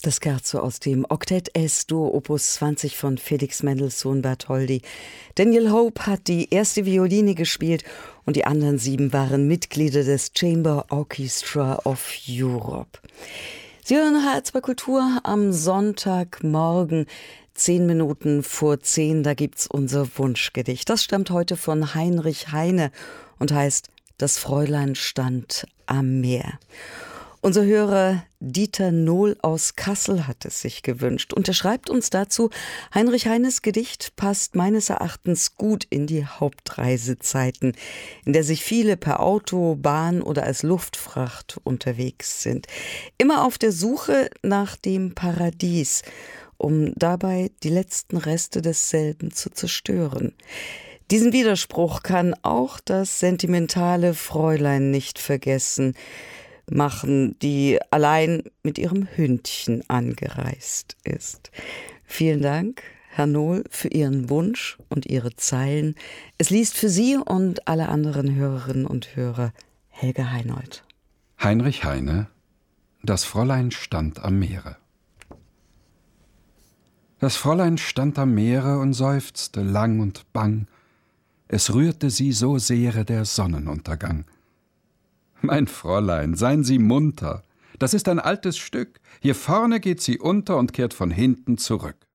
Das Scherzo aus dem Oktett S-Dur Opus 20 von Felix Mendelssohn Bartholdy. Daniel Hope hat die erste Violine gespielt und die anderen 7 waren Mitglieder des Chamber Orchestra of Europe. Sie hören HR2 Kultur am Sonntagmorgen, 10 Minuten vor 10, da gibt's unser Wunschgedicht. Das stammt heute von Heinrich Heine und heißt »Das Fräulein stand am Meer«. Unser Hörer Dieter Nohl aus Kassel hat es sich gewünscht und er schreibt uns dazu, Heinrich Heines Gedicht passt meines Erachtens gut in die Hauptreisezeiten, in der sich viele per Auto, Bahn oder als Luftfracht unterwegs sind. Immer auf der Suche nach dem Paradies, um dabei die letzten Reste desselben zu zerstören. Diesen Widerspruch kann auch das sentimentale Fräulein nicht vergessen machen, die allein mit ihrem Hündchen angereist ist. Vielen Dank, Herr Nohl, für Ihren Wunsch und Ihre Zeilen. Es liest für Sie und alle anderen Hörerinnen und Hörer Helga Heinold. Heinrich Heine, Das Fräulein stand am Meere. Das Fräulein stand am Meere und seufzte lang und bang. Es rührte sie so sehr der Sonnenuntergang. Mein Fräulein, seien Sie munter, das ist ein altes Stück. Hier vorne geht sie unter und kehrt von hinten zurück.